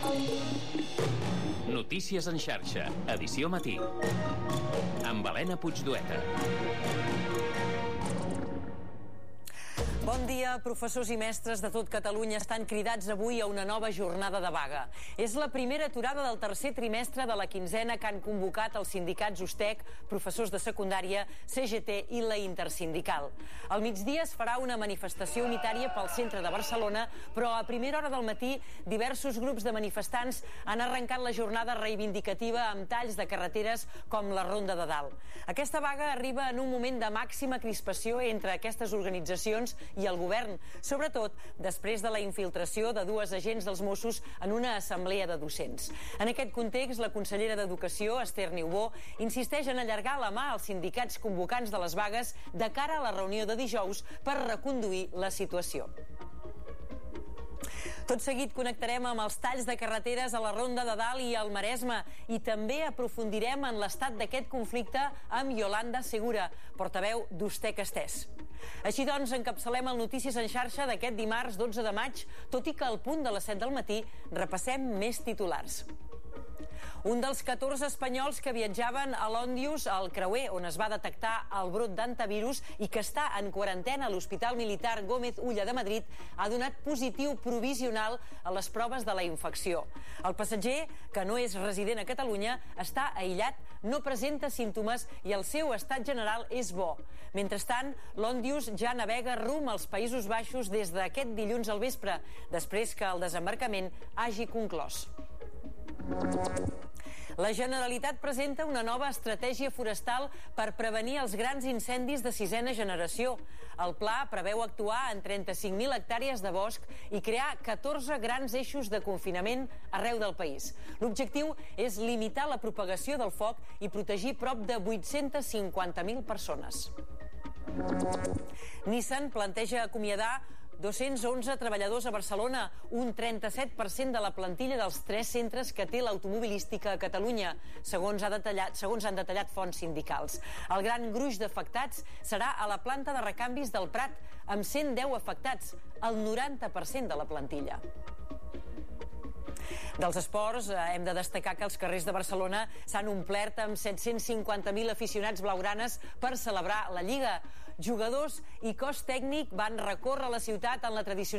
Notícies en xarxa, edició matí. Amb Helena Puigdueta. Bon dia. Professors i mestres de tot Catalunya estan cridats avui a una nova jornada de vaga. És la primera aturada del tercer trimestre de la quinzena que han convocat els sindicats USTEC, professors de secundària, CGT i la Intersindical. Al migdia es farà una manifestació unitària pel centre de Barcelona, però a primera hora del matí diversos grups de manifestants han arrencat la jornada reivindicativa amb talls de carreteres com la Ronda de Dalt. Aquesta vaga arriba en un moment de màxima crispació entre aquestes organitzacions i el govern, sobretot després de la infiltració de dues agents dels Mossos en una assemblea de docents. En aquest context, la consellera d'Educació, Esther Niubó, insisteix en allargar la mà als sindicats convocants de les vagues de cara a la reunió de dijous per reconduir la situació. Tot seguit connectarem amb els talls de carreteres a la Ronda de Dalt i al Maresme i també aprofundirem en l'estat d'aquest conflicte amb Yolanda Segura, portaveu d'USTEC Estès. Així doncs, encapçalem el Notícies en xarxa d'aquest dimarts 12 de maig, tot i que al punt de les 7 del matí repassem més titulars. Un dels 14 espanyols que viatjaven a l'Òndius, al creuer on es va detectar el brot d'antivirus i que està en quarantena a l'Hospital Militar Gómez Ulla de Madrid, ha donat positiu provisional a les proves de la infecció. El passatger, que no és resident a Catalunya, està aïllat, no presenta símptomes i el seu estat general és bo. Mentrestant, l'Òndius ja navega rumb als Països Baixos des d'aquest dilluns al vespre, després que el desembarcament hagi conclòs. La Generalitat presenta una nova estratègia forestal per prevenir els grans incendis de sisena generació. El pla preveu actuar en 35.000 hectàrees de bosc i crear 14 grans eixos de confinament arreu del país. L'objectiu és limitar la propagació del foc i protegir prop de 850.000 persones. Nissan planteja acomiadar 211 treballadors a Barcelona, un 37% de la plantilla dels 3 centres que té l'automobilística a Catalunya, segons han detallat fonts sindicals. El gran gruix d'afectats serà a la planta de recanvis del Prat, amb 110 afectats, el 90% de la plantilla. Dels esports, hem de destacar que els carrers de Barcelona s'han omplert amb 750.000 aficionats blaugranes per celebrar la Lliga. Jugadors i cos tècnic van recórrer la ciutat en la tradicional